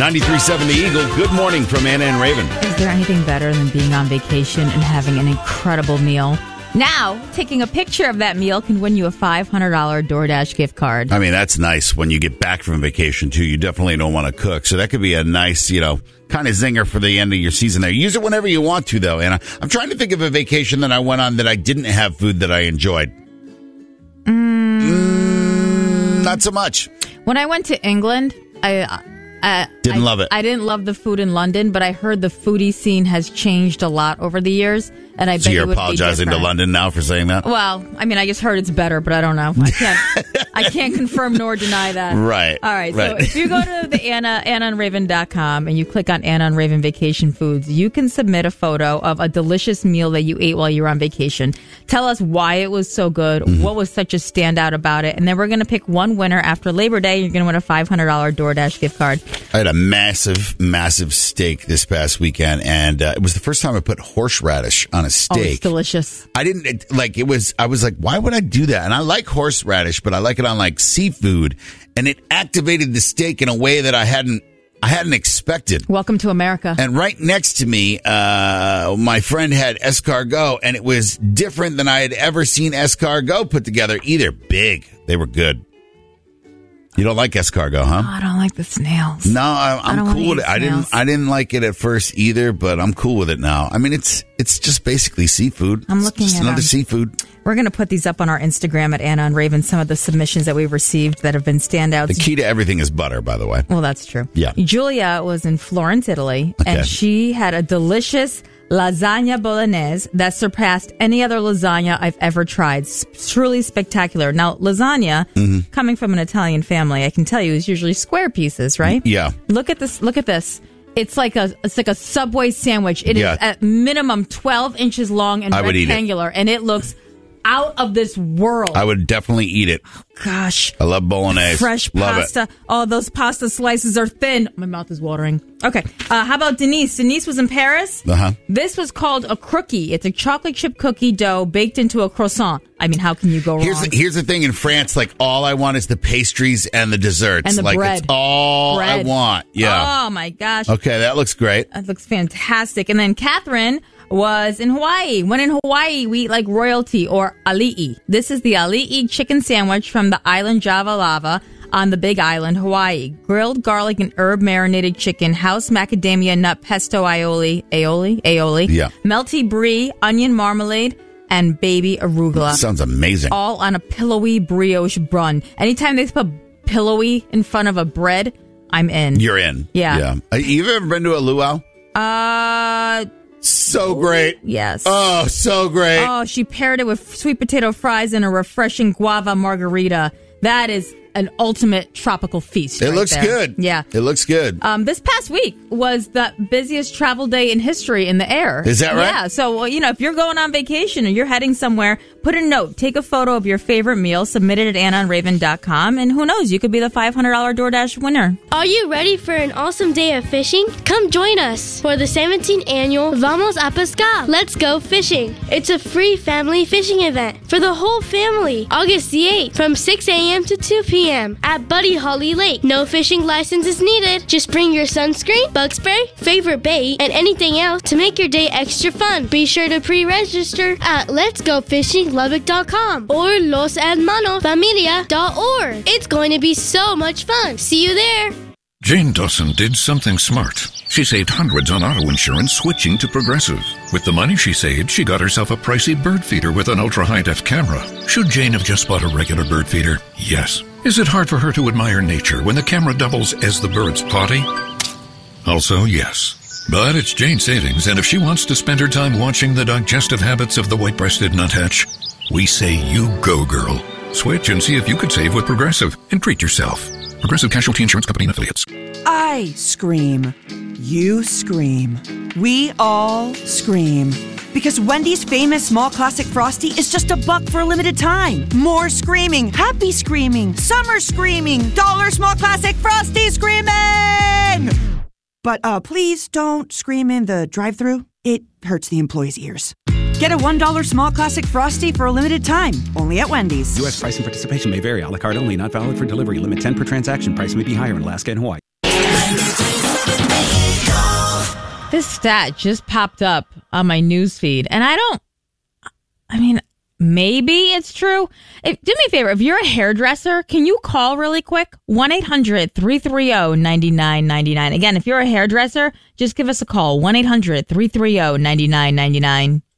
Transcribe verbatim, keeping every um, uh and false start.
ninety-three point seven The Eagle. Good morning from Anna and Raven. Is there anything better than being on vacation and having an incredible meal? Now, taking a picture of that meal can win you a five hundred dollars DoorDash gift card. I mean, that's nice when you get back from vacation, too. You definitely don't want to cook. So that could be a nice, you know, kind of zinger for the end of your season there. Use it whenever you want to, though, Anna. I'm trying to think of a vacation that I went on that I didn't have food that I enjoyed. Mm. Mm, not so much. When I went to England, I... Uh, didn't I, love it. I didn't love the food in London, but I heard the foodie scene has changed a lot over the years, and I so bet you're it would apologizing be to London now for saying that? Well, I mean, I just heard it's better, but I don't know. I can't. I can't confirm nor deny that. Right. All right. right. So if you go to the Anna Anna and Raven dot com and you click on Anna and Raven Vacation Foods, you can submit a photo of a delicious meal that you ate while you were on vacation. Tell us why it was so good, mm-hmm. what was such a standout about it, and then we're going to pick one winner after Labor Day. You're going to win a five hundred dollars DoorDash gift card. I had a massive, massive steak this past weekend, and uh, it was the first time I put horseradish on a steak. Oh, it's delicious. I didn't, it, like, it was, I was like, why would I do that? And I like horseradish, but I like it on, like, seafood, and it activated the steak in a way that I hadn't, I hadn't expected. Welcome to America. And right next to me, uh, my friend had escargot, and it was different than I had ever seen escargot put together either. Big. They were good. You don't like escargot, huh? Oh, I don't like the snails. No, I, I'm I cool with it. I didn't. I didn't like it at first either, but I'm cool with it now. I mean, it's it's just basically seafood. I'm looking it's just at another them. seafood. We're going to put these up on our Instagram at Anna and Raven. Some of the submissions that we've received that have been standouts. The key to everything is butter, by the way. Well, that's true. Yeah. Julia was in Florence, Italy, okay. and she had a delicious lasagna bolognese that surpassed any other lasagna I've ever tried. S- truly spectacular. Now, lasagna, mm-hmm. coming from an Italian family, I can tell you, is usually square pieces, right? Yeah. Look at this. Look at this. It's like a it's like a Subway sandwich. It yeah. is at minimum twelve inches long and I rectangular, and it looks out of this world. I would definitely eat it. Oh, gosh. I love bolognese. Fresh love pasta. It. Oh, those pasta slices are thin. My mouth is watering. Okay. Uh, how about Denise? Denise was in Paris. Uh-huh. This was called a crookie. It's a chocolate chip cookie dough baked into a croissant. I mean, how can you go wrong? Here's the, here's the thing. In France, like, all I want is the pastries and the desserts. And the like, bread. It's all bread. I want. Yeah. Oh, my gosh. Okay, that looks great. That looks fantastic. And then Catherine was in Hawaii. When in Hawaii, we eat like royalty, or ali'i. This is the ali'i chicken sandwich from the island Java Lava on the Big Island, Hawaii. Grilled garlic and herb marinated chicken, house macadamia nut pesto aioli, aioli, aioli, yeah. melty brie, onion marmalade, and baby arugula. That sounds amazing. All on a pillowy brioche bun. Anytime they put pillowy in front of a bread, I'm in. You're in. Yeah. Yeah. Uh, You've ever been to a luau? Uh... So great. Yes. Oh, so great. Oh, she paired it with sweet potato fries and a refreshing guava margarita. That is an ultimate tropical feast. It right looks there. good. Yeah. It looks good. Um, this past week was the busiest travel day in history in the air. Is that right? Yeah. So, well, you know, if you're going on vacation or you're heading somewhere, put a note. Take a photo of your favorite meal, submit it at Anna and Raven dot com, and who knows, you could be the five hundred dollars DoorDash winner. Are you ready for an awesome day of fishing? Come join us for the seventeenth annual Vamos a Pescar. Let's go fishing. It's a free family fishing event for the whole family. August the eighth from six a.m. to two p.m. at Buddy Holly Lake. No fishing license is needed. Just bring your sunscreen, bug spray, favorite bait, and anything else to make your day extra fun. Be sure to pre-register at lets go fishing lubbock dot com or los hermanos familia dot org. It's going to be so much fun. See you there. Jane Dawson did something smart. She saved hundreds on auto insurance switching to Progressive. With the money she saved, she got herself a pricey bird feeder with an ultra-high-def camera. Should Jane have just bought a regular bird feeder? Yes. Is it hard for her to admire nature when the camera doubles as the bird's potty? Also, yes. But it's Jane's savings, and if she wants to spend her time watching the digestive habits of the white-breasted nuthatch, we say you go, girl. Switch and see if you could save with Progressive and treat yourself. Progressive Casualty Insurance Company and Affiliates. I scream. You scream. We all scream. Because Wendy's famous small classic Frosty is just a buck for a limited time. More screaming, happy screaming, summer screaming, dollar small classic Frosty screaming! But uh, please don't scream in the drive-thru. It hurts the employees' ears. Get a one dollar small classic Frosty for a limited time, only at Wendy's. U S price and participation may vary. A la carte only, not valid for delivery. Limit ten per transaction. Price may be higher in Alaska and Hawaii. This stat just popped up on my news feed, and I don't, I mean, maybe it's true. If, do me a favor. If you're a hairdresser, can you call really quick? one eight hundred three three zero nine nine nine nine. Again, if you're a hairdresser, just give us a call. one eight hundred three three zero nine nine nine nine.